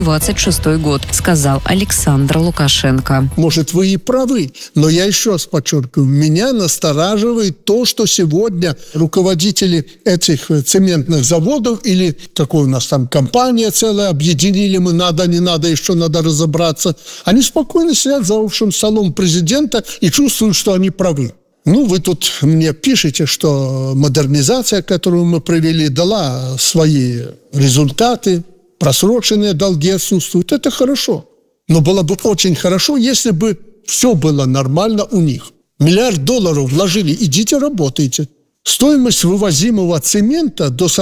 2026 год, сказал Александр Лукашенко. Может, вы и правы, но я еще раз подчеркиваю, меня настораживает то, что сегодня руководители этих цементных заводов или какой у нас там компания целая, объединили мы, надо, не надо, еще надо разобраться, они спокойно сидят за общим столом президента и чувствуют, что они правы. Вы тут мне пишете, что модернизация, которую мы провели, дала свои результаты, просроченные долги отсутствуют. Это хорошо. Но было бы очень хорошо, если бы все было нормально у них. $1 миллиард вложили, идите работайте. Стоимость вывозимого цемента до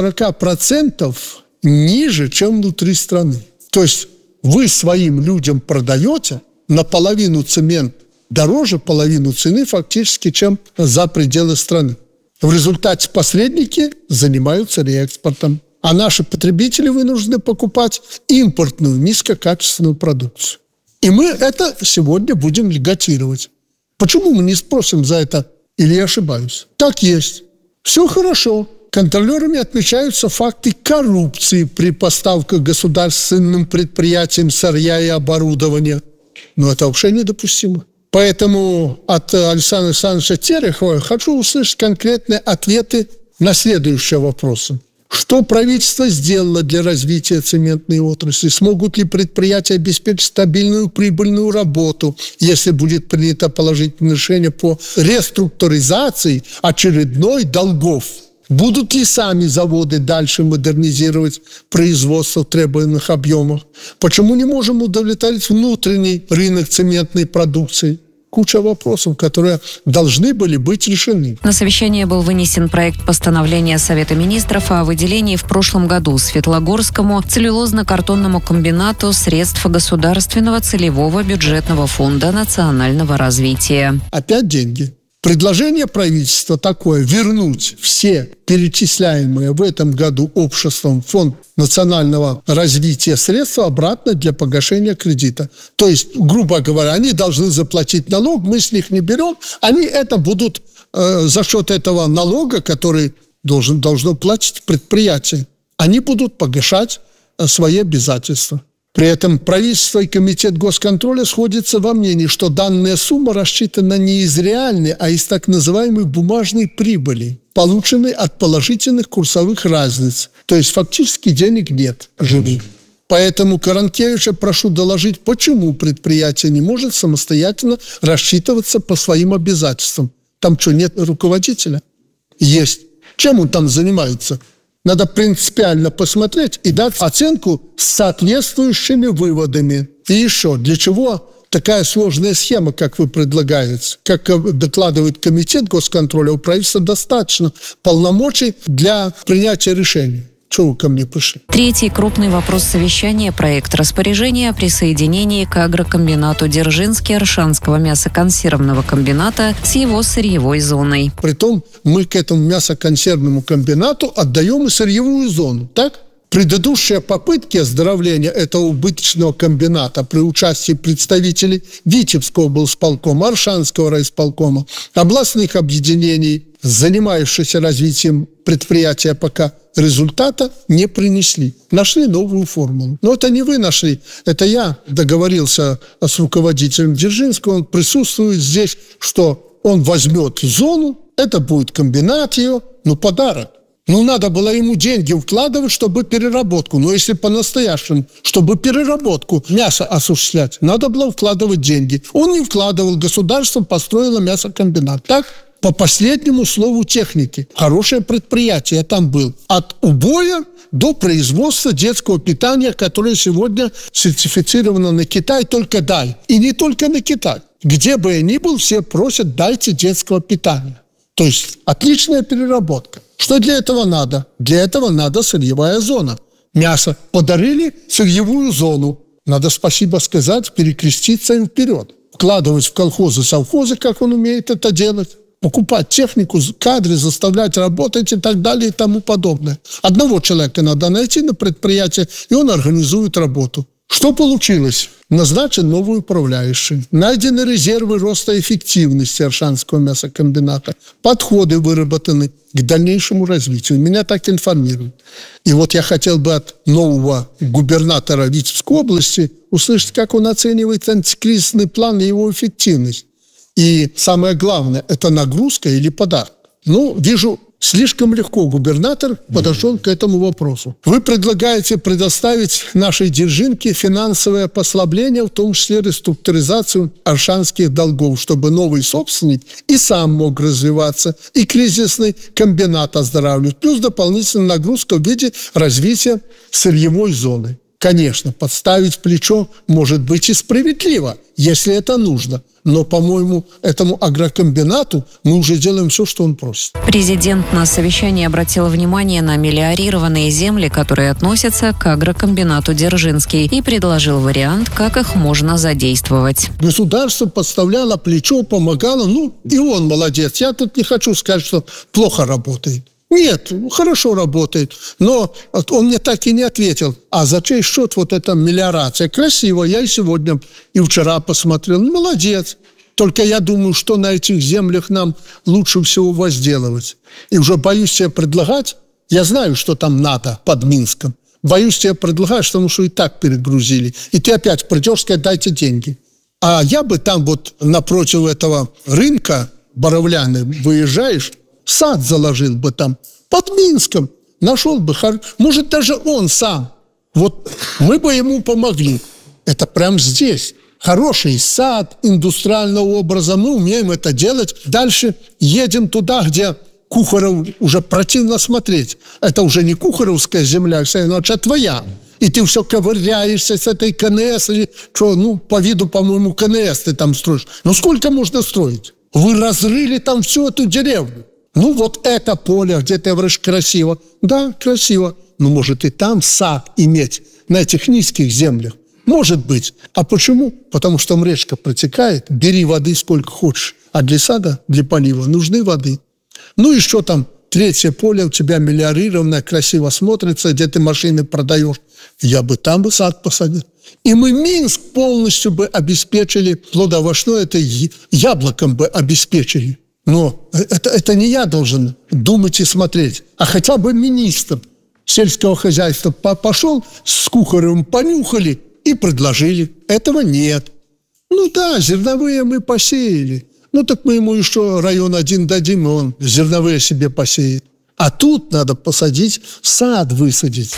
40% ниже, чем внутри страны. То есть вы своим людям продаете наполовину цемент дороже половину цены фактически, чем за пределы страны. В результате посредники занимаются реэкспортом, а наши потребители вынуждены покупать импортную низкокачественную продукцию. И мы это сегодня будем льготировать. Почему мы не спросим за это, или я ошибаюсь? Так есть. Все хорошо. Контролерами отмечаются факты коррупции при поставках государственным предприятиям сырья и оборудования. Но это вообще недопустимо. Поэтому от Александра Александровича Терехова хочу услышать конкретные ответы на следующие вопросы. Что правительство сделало для развития цементной отрасли? Смогут ли предприятия обеспечить стабильную прибыльную работу, если будет принято положительное решение по реструктуризации очередной долгов? Будут ли сами заводы дальше модернизировать производство в требуемых объемах? Почему не можем удовлетворить внутренний рынок цементной продукции? Куча вопросов, которые должны были быть решены. На совещание был вынесен проект постановления Совета министров о выделении в прошлом году Светлогорскому целлюлозно-картонному комбинату средств Государственного целевого бюджетного фонда национального развития. Опять деньги. Предложение правительства такое: вернуть все перечисляемые в этом году обществом Фонд национального развития средства обратно для погашения кредита. То есть, грубо говоря, они должны заплатить налог, мы с них не берем, они это будут за счет этого налога, который должно платить предприятие, они будут погашать свои обязательства. При этом правительство и комитет госконтроля сходятся во мнении, что данная сумма рассчитана не из реальной, а из так называемой бумажной прибыли, полученной от положительных курсовых разниц. То есть фактически денег нет живых. Поэтому Каранкевича прошу доложить, почему предприятие не может самостоятельно рассчитываться по своим обязательствам. Там что, нет руководителя? Есть. Чем он там занимается? Надо принципиально посмотреть и дать оценку с соответствующими выводами. И еще, для чего такая сложная схема, как вы предлагаете? Как докладывает комитет госконтроля, у правительства достаточно полномочий для принятия решений. Чего вы ко мне пришли? Третий крупный вопрос совещания – проект распоряжения о присоединении к агрокомбинату Дзержинский Аршанского мясоконсервного комбината с его сырьевой зоной. Притом мы к этому мясоконсервному комбинату отдаем и сырьевую зону, так? Предыдущие попытки оздоровления этого убыточного комбината при участии представителей Витебского облсполкома, Аршанского райисполкома, областных объединений, занимающихся развитием предприятия, пока результата не принесли. Нашли новую формулу. Но это не вы нашли, это я договорился с руководителем Дзержинского, он присутствует здесь, что он возьмет зону, это будет комбинат ее, подарок. Надо было ему деньги вкладывать, чтобы переработку. Но если по-настоящему, чтобы переработку мяса осуществлять, надо было вкладывать деньги. Он не вкладывал, государство построило мясокомбинат. Так? По последнему слову техники. Хорошее предприятие там было. От убоя до производства детского питания, которое сегодня сертифицировано на Китай, только дай. И не только на Китай. Где бы я ни был, все просят: дайте детского питания. То есть отличная переработка. Что для этого надо? Для этого надо сырьевая зона. Мясо подарили, сырьевую зону. Надо спасибо сказать, перекреститься им вперед. Вкладывать в колхозы, совхозы, как он умеет это делать. Покупать технику, кадры, заставлять работать и так далее и тому подобное. Одного человека надо найти на предприятии, и он организует работу. Что получилось? Назначен новый управляющий. Найдены резервы роста эффективности Оршанского мясокомбината. Подходы выработаны к дальнейшему развитию. Меня так информируют. И вот я хотел бы от нового губернатора Витебской области услышать, как он оценивает антикризисный план и его эффективность. И самое главное, это нагрузка или подарок. Вижу, слишком легко губернатор подошел к этому вопросу. Вы предлагаете предоставить нашей Дзержинке финансовое послабление, в том числе реструктуризацию оршанских долгов, чтобы новый собственник и сам мог развиваться, и кризисный комбинат оздоравливать, плюс дополнительная нагрузка в виде развития сырьевой зоны. Конечно, подставить плечо может быть и справедливо, если это нужно. Но, по-моему, этому агрокомбинату мы уже делаем все, что он просит. Президент на совещании обратил внимание на мелиорированные земли, которые относятся к агрокомбинату Дзержинский, и предложил вариант, как их можно задействовать. Государство подставляло плечо, помогало. И он молодец. Я тут не хочу сказать, что плохо работает. Нет, хорошо работает. Но он мне так и не ответил. А за чей счет вот эта мелиорация? Красиво. Я и сегодня, и вчера посмотрел. Молодец. Только я думаю, что на этих землях нам лучше всего возделывать. И уже боюсь тебе предлагать. Я знаю, что там надо под Минском. Боюсь тебе предлагать, потому что и так перегрузили. И ты опять придешь сказать, дайте деньги. А я бы там вот напротив этого рынка Боровляны выезжаешь, сад заложил бы там, под Минском, нашел бы, может, даже он сам. Вот мы бы ему помогли. Это прям здесь. Хороший сад, индустриального образа, мы умеем это делать. Дальше едем туда, где Кухарев уже противно смотреть. Это уже не кухаревская земля, это твоя. И ты все ковыряешься с этой КНС, или что, по виду, по-моему, КНС ты там строишь. Сколько можно строить? Вы разрыли там всю эту деревню. Вот это поле, где ты говоришь, красиво. Да, красиво. Может и там сад иметь на этих низких землях. Может быть. А почему? Потому что там речка протекает, бери воды сколько хочешь. А для сада, для полива нужны воды. Еще там третье поле у тебя мелиорированное, красиво смотрится, где ты машины продаешь. Я бы там сад посадил. И мы Минск полностью бы обеспечили, плодовочное это яблоком бы обеспечили. Но это не я должен думать и смотреть, а хотя бы министр сельского хозяйства пошел с Кухаревым, понюхали и предложили. Этого нет. Да, зерновые мы посеяли. Так мы ему еще район 1 дадим, и он зерновые себе посеет. А тут надо посадить, сад высадить.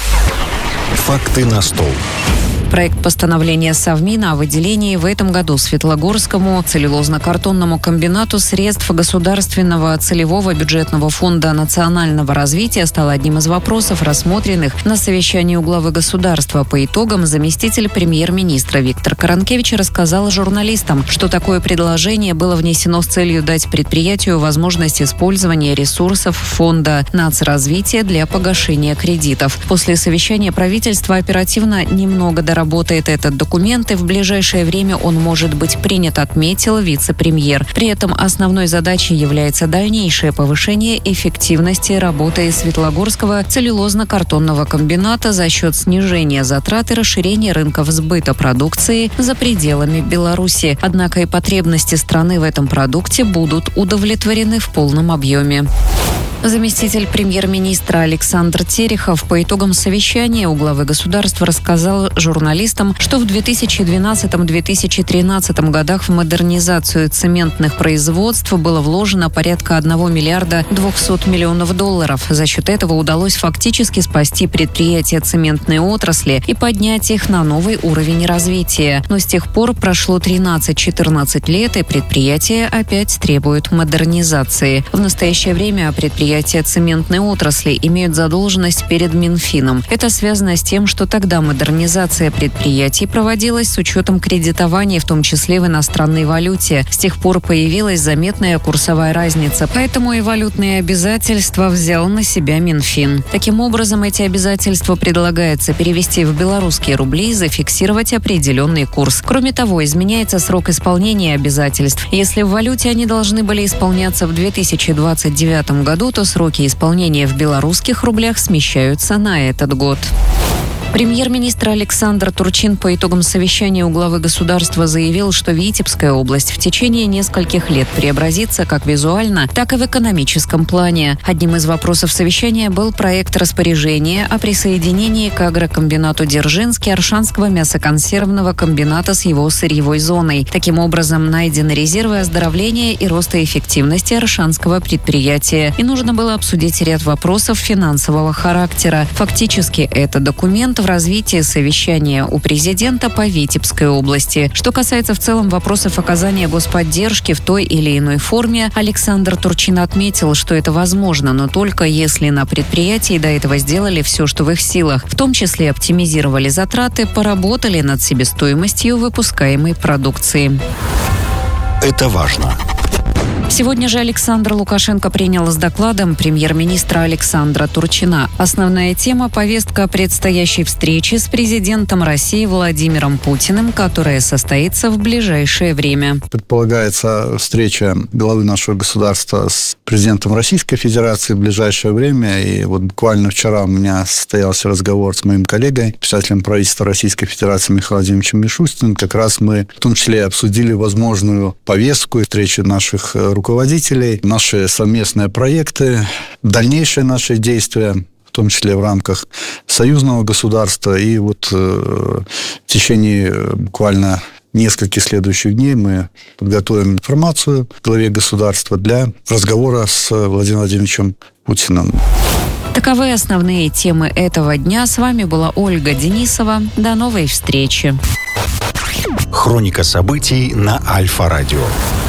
Факты на стол. Проект постановления Совмина о выделении в этом году Светлогорскому целлюлозно-картонному комбинату средств Государственного целевого бюджетного фонда национального развития стал одним из вопросов, рассмотренных на совещании у главы государства. По итогам заместитель премьер-министра Виктор Каранкевич рассказал журналистам, что такое предложение было внесено с целью дать предприятию возможность использования ресурсов фонда нацразвития для погашения кредитов. После совещания правительство оперативно немного доработает этот документ, и в ближайшее время он может быть принят, отметил вице-премьер. При этом основной задачей является дальнейшее повышение эффективности работы Светлогорского целлюлозно-картонного комбината за счет снижения затрат и расширения рынков сбыта продукции за пределами Беларуси. Однако и потребности страны в этом продукте будут удовлетворены в полном объеме. Заместитель премьер-министра Александр Терехов по итогам совещания у главы государства рассказал журналистам, что в 2012-2013 годах в модернизацию цементных производств было вложено порядка 1 миллиарда 200 миллионов долларов. За счет этого удалось фактически спасти предприятия цементной отрасли и поднять их на новый уровень развития. Но с тех пор прошло 13-14 лет, и предприятия опять требуют модернизации. В настоящее время предприятия цементной отрасли имеют задолженность перед Минфином. Это связано с тем, что тогда модернизация предприятий проводилась с учетом кредитования, в том числе в иностранной валюте. С тех пор появилась заметная курсовая разница, поэтому и валютные обязательства взял на себя Минфин. Таким образом, эти обязательства предлагается перевести в белорусские рубли и зафиксировать определенный курс. Кроме того, изменяется срок исполнения обязательств. Если в валюте они должны были исполняться в 2029 году, то сроки исполнения в белорусских рублях смещаются на этот год. Премьер-министр Александр Турчин по итогам совещания у главы государства заявил, что Витебская область в течение нескольких лет преобразится как визуально, так и в экономическом плане. Одним из вопросов совещания был проект распоряжения о присоединении к агрокомбинату Дзержинский Оршанского мясоконсервного комбината с его сырьевой зоной. Таким образом, найдены резервы оздоровления и роста эффективности оршанского предприятия. И нужно было обсудить ряд вопросов финансового характера. Фактически, это документ в развитии совещания у президента по Витебской области. Что касается в целом вопросов оказания господдержки в той или иной форме, Александр Турчин отметил, что это возможно, но только если на предприятии до этого сделали все, что в их силах, в том числе оптимизировали затраты, поработали над себестоимостью выпускаемой продукции. Это важно. Сегодня же Александр Лукашенко принял с докладом премьер-министра Александра Турчина. Основная тема – повестка предстоящей встречи с президентом России Владимиром Путиным, которая состоится в ближайшее время. Предполагается встреча главы нашего государства с президентом Российской Федерации в ближайшее время. И вот буквально вчера у меня состоялся разговор с моим коллегой, писателем правительства Российской Федерации Михаилом Владимировичем Мишустиным. Как раз мы в том числе обсудили возможную повестку встречи наших руководителей, наши совместные проекты, дальнейшие наши действия, в том числе в рамках союзного государства. И вот в течение буквально нескольких следующих дней мы подготовим информацию главе государства для разговора с Владимиром Владимировичем Путиным. Таковы основные темы этого дня. С вами была Ольга Денисова. До новой встречи. Хроника событий на Альфа-радио.